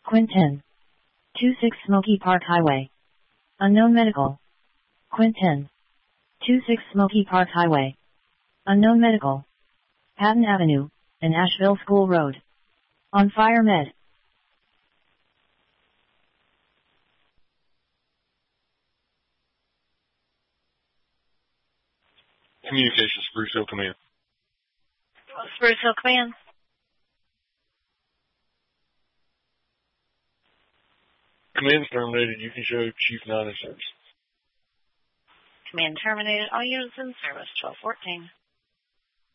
Quint 10-26 Smoky Park Highway. Unknown medical. Quint 10-26 Smoky Park Highway. Unknown medical. Patton Avenue, and Asheville School Road. On fire med. Communications, Spruce Hill Command. Spruce Hill Command. Command's terminated. You can show Chief 9 in service. Command terminated. All units in service. 1214.